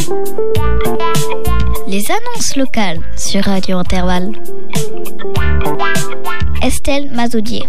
Les annonces locales sur Radio Intervalle. Estelle Mazoudier.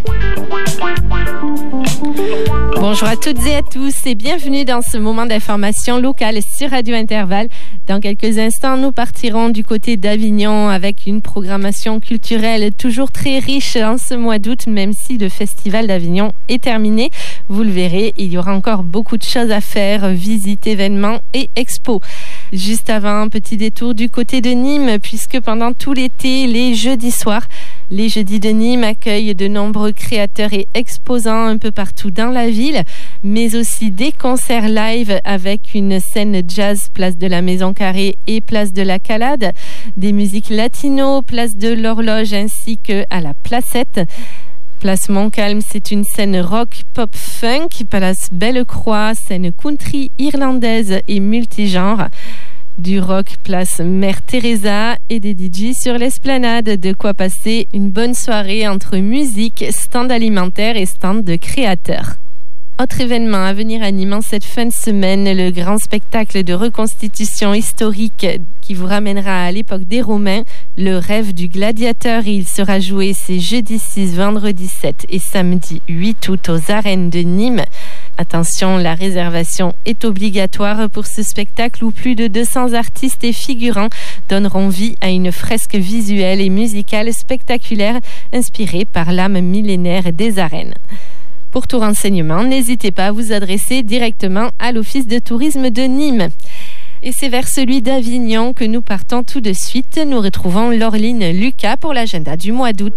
Bonjour à toutes et à tous et bienvenue dans ce moment d'information locale sur Radio Intervalle. Dans quelques instants, nous partirons du côté d'Avignon avec une programmation culturelle toujours très riche en ce mois d'août, même si le Festival d'Avignon est terminé. Vous le verrez, il y aura encore beaucoup de choses à faire, visites, événements et expos. Juste avant, un petit détour du côté de Nîmes, puisque pendant tout l'été, les jeudis soirs, les jeudis de Nîmes accueillent de nombreux créateurs et exposants un peu partout dans la ville, mais aussi des concerts live avec une scène jazz place de la Maison Carrée et place de la Calade, des musiques latino, place de l'Horloge ainsi que à la Placette. Place Montcalm, c'est une scène rock, pop, funk. Place Belle-Croix, scène country, irlandaise et multigenre. Du rock, place Mère Teresa et des DJ sur l'esplanade. De quoi passer une bonne soirée entre musique, stand alimentaire et stand de créateurs. Autre événement à venir à Nîmes cette fin de semaine, le grand spectacle de reconstitution historique qui vous ramènera à l'époque des Romains, le rêve du gladiateur. Il sera joué ces jeudi 6, vendredi 7 et samedi 8 août aux arènes de Nîmes. Attention, la réservation est obligatoire pour ce spectacle où plus de 200 artistes et figurants donneront vie à une fresque visuelle et musicale spectaculaire inspirée par l'âme millénaire des arènes. Pour tout renseignement, n'hésitez pas à vous adresser directement à l'Office de tourisme de Nîmes. Et c'est vers celui d'Avignon que nous partons tout de suite. Nous retrouvons Laureline Lucas pour l'agenda du mois d'août.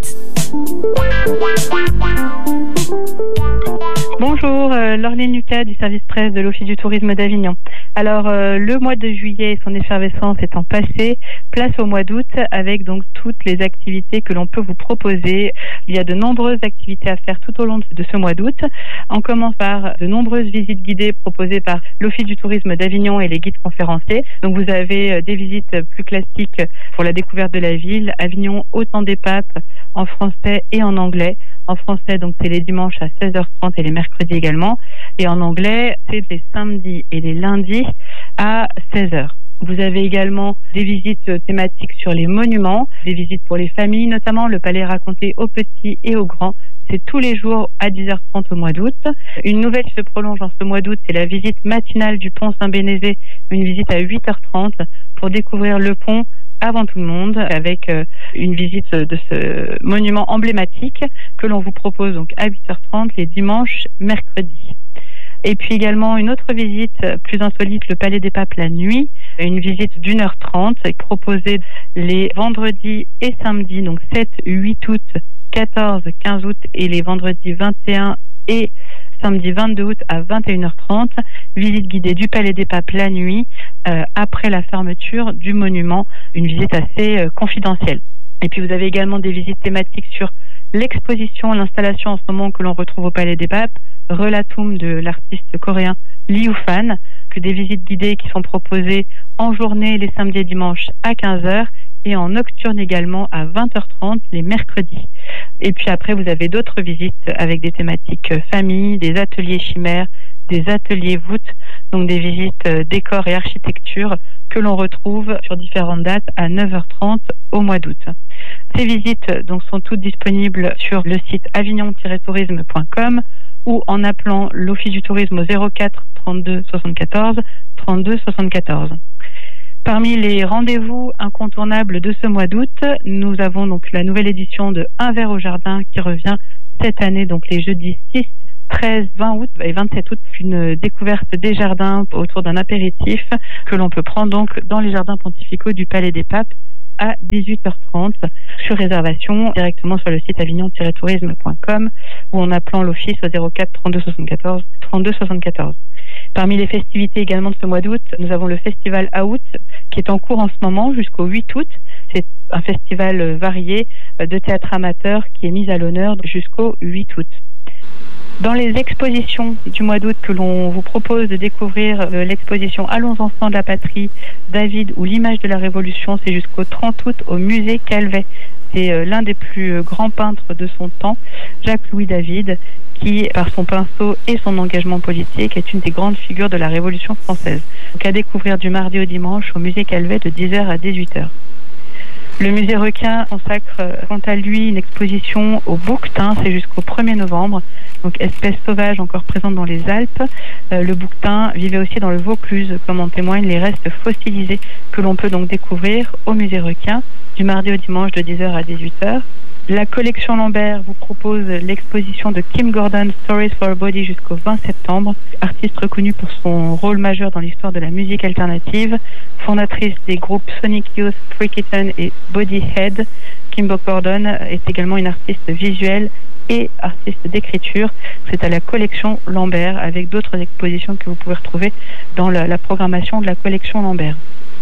Bonjour, Laureline Lucas du service presse de l'Office du tourisme d'Avignon. Alors, le mois de juillet et son effervescence étant passé, place au mois d'août avec donc toutes les activités que l'on peut vous proposer. Il y a de nombreuses activités à faire tout au long de ce mois d'août. On commence par de nombreuses visites guidées proposées par l'Office du tourisme d'Avignon et les guides conférenciers. Donc, vous avez des visites plus classiques pour la découverte de la ville. Avignon au temps des papes en français et en anglais. En français, donc, c'est les dimanches à 16h30 et les mercredis également. Et en anglais, c'est les samedis et les lundis à 16h. Vous avez également des visites thématiques sur les monuments, des visites pour les familles, notamment le palais raconté aux petits et aux grands. C'est tous les jours à 10h30 au mois d'août. Une nouvelle se prolonge en ce mois d'août, c'est la visite matinale du pont Saint-Bénézé, une visite à 8h30 pour découvrir le pont avant tout le monde, avec une visite de ce monument emblématique que l'on vous propose donc à 8h30 les dimanches, mercredis. Et puis également une autre visite plus insolite, le Palais des Papes la nuit, une visite d'1h30 proposée les vendredis et samedis, donc 7, 8 août, 14, 15 août et les vendredis 21 et samedi 22 août à 21h30, visite guidée du Palais des Papes la nuit après la fermeture du monument, une visite assez confidentielle. Et puis vous avez également des visites thématiques sur l'exposition, l'installation en ce moment que l'on retrouve au Palais des Papes, Relatum de l'artiste coréen Liu Fan, que des visites guidées qui sont proposées en journée les samedis et dimanches à 15h et en nocturne également à 20h30 les mercredis. Et puis après, vous avez d'autres visites avec des thématiques famille, des ateliers chimères, des ateliers voûtes, donc des visites décors et architecture que l'on retrouve sur différentes dates à 9h30 au mois d'août. Ces visites donc sont toutes disponibles sur le site avignon-tourisme.com ou en appelant l'Office du tourisme au 04 32 74 32 74. Parmi les rendez-vous incontournables de ce mois d'août, nous avons donc la nouvelle édition de Un verre au jardin qui revient cette année, donc les jeudis 6, 13, 20 août et 27 août, une découverte des jardins autour d'un apéritif que l'on peut prendre donc dans les jardins pontificaux du Palais des Papes à 18h30 sur réservation directement sur le site avignon-tourisme.com ou en appelant l'office au 04 32 74 32 74. Parmi les festivités également de ce mois d'août, nous avons le festival Out qui est en cours en ce moment jusqu'au 8 août. C'est un festival varié de théâtre amateur qui est mis à l'honneur jusqu'au 8 août. Dans les expositions du mois d'août que l'on vous propose de découvrir, l'exposition Allons enfants de la patrie, David ou l'image de la Révolution, c'est jusqu'au 30 août au musée Calvet. C'est l'un des plus grands peintres de son temps, Jacques-Louis David, qui, par son pinceau et son engagement politique, est une des grandes figures de la Révolution française. Donc à découvrir du mardi au dimanche au musée Calvet de 10h à 18h. Le musée Requin consacre quant à lui une exposition au bouquetin, c'est jusqu'au 1er novembre, donc espèce sauvage encore présente dans les Alpes. Le bouquetin vivait aussi dans le Vaucluse, comme en témoignent les restes fossilisés que l'on peut donc découvrir au musée Requin du mardi au dimanche de 10h à 18h. La collection Lambert vous propose l'exposition de Kim Gordon, Stories for a Body jusqu'au 20 septembre. Artiste reconnue pour son rôle majeur dans l'histoire de la musique alternative, fondatrice des groupes Sonic Youth, Free Kitten et Bodyhead, Kim Gordon est également une artiste visuelle et artiste d'écriture. C'est à la collection Lambert avec d'autres expositions que vous pouvez retrouver dans la programmation de la collection Lambert.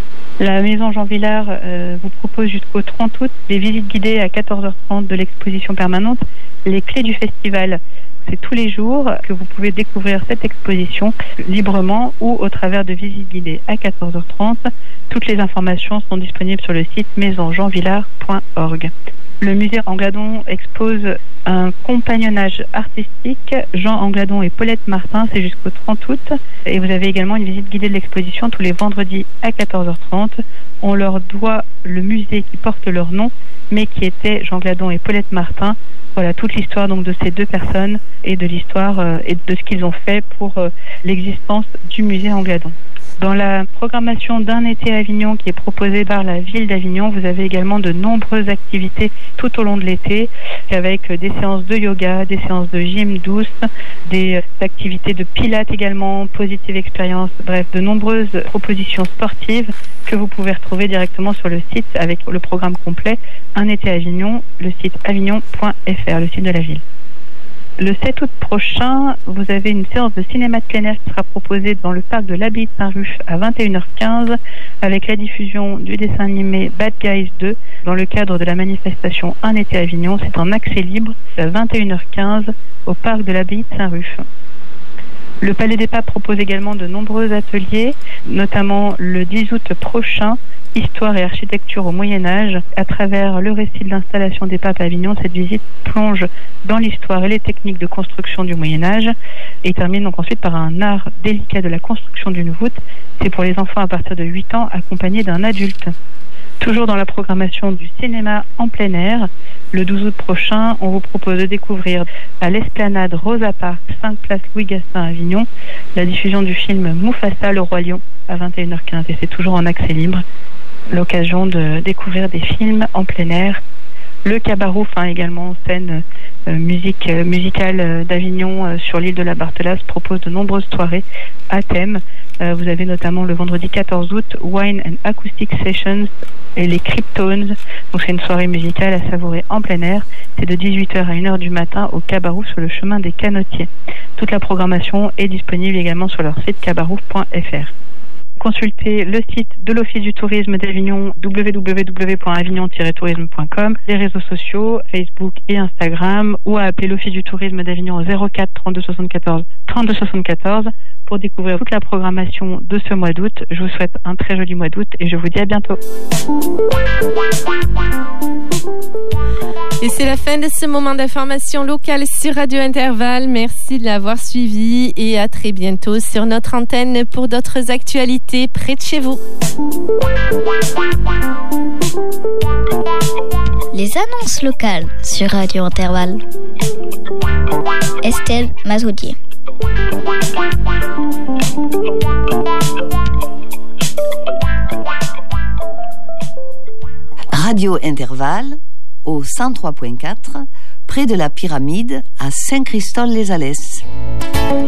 La Maison Jean Villard vous propose jusqu'au 30 août des visites guidées à 14h30 de l'exposition permanente Les Clés du Festival. C'est tous les jours que vous pouvez découvrir cette exposition librement ou au travers de visites guidées à 14h30. Toutes les informations sont disponibles sur le site maisonjeanvillard.org. Le musée Angladon expose un compagnonnage artistique, Jean Angladon et Paulette Martin, c'est jusqu'au 30 août. Et vous avez également une visite guidée de l'exposition tous les vendredis à 14h30. On leur doit le musée qui porte leur nom, mais qui était Jean Angladon et Paulette Martin. Voilà toute l'histoire donc de ces deux personnes et de l'histoire et de ce qu'ils ont fait pour l'existence du musée Angladon. Dans la programmation d'un été à Avignon qui est proposée par la ville d'Avignon, vous avez également de nombreuses activités tout au long de l'été, avec des séances de yoga, des séances de gym douce, des activités de pilates également, positive expérience, bref, de nombreuses propositions sportives que vous pouvez retrouver directement sur le site avec le programme complet Un été à Avignon, le site avignon.fr, le site de la ville. Le 7 août prochain, vous avez une séance de cinéma de plein air qui sera proposée dans le parc de l'Abbaye de Saint-Ruf à 21h15 avec la diffusion du dessin animé Bad Guys 2 dans le cadre de la manifestation Un été à Avignon. C'est en accès libre à 21h15 au parc de l'Abbaye de Saint-Ruf. Le Palais des Papes propose également de nombreux ateliers, notamment le 10 août prochain, Histoire et architecture au Moyen-Âge. À travers le récit de l'installation des papes à Avignon, cette visite plonge dans l'histoire et les techniques de construction du Moyen-Âge et termine donc ensuite par un art délicat de la construction d'une voûte. C'est pour les enfants à partir de 8 ans accompagnés d'un adulte. Toujours dans la programmation du cinéma en plein air, le 12 août prochain, on vous propose de découvrir à l'Esplanade Rosa Parks, 5 place Louis Gastin à Avignon, la diffusion du film Mufasa, le Roi Lion à 21h15 et c'est toujours en accès libre. L'occasion de découvrir des films en plein air. Le Cabarouf, également scène musicale d'Avignon sur l'île de la Barthelasse, propose de nombreuses soirées à thème. Vous avez notamment le vendredi 14 août Wine and Acoustic Sessions et les Cryptones. Donc c'est une soirée musicale à savourer en plein air. C'est de 18h à 1h du matin au Cabarouf sur le chemin des Canotiers. Toute la programmation est disponible également sur leur site cabarouf.fr. Consultez le site de l'Office du tourisme d'Avignon, www.avignon-tourisme.com, les réseaux sociaux, Facebook et Instagram, ou à appeler l'Office du tourisme d'Avignon au 04 32 74 32 74 pour découvrir toute la programmation de ce mois d'août. Je vous souhaite un très joli mois d'août et je vous dis à bientôt. Et c'est la fin de ce moment d'information locale sur Radio Intervalle. Merci de l'avoir suivi et à très bientôt sur notre antenne pour d'autres actualités près de chez vous. Les annonces locales sur Radio Intervalle. Estelle Mazoudier. Radio Intervalle au 103.4 près de la pyramide à Saint-Christol-les-Alès.